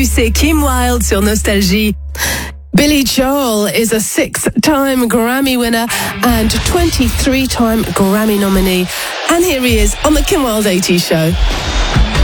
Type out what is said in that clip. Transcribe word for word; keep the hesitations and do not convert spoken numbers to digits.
C'est Kim Wilde sur Nostalgie. Billy Joel is a six-time Grammy winner and twenty-three-time Grammy nominee. And here he is on the Kim Wilde eighties show.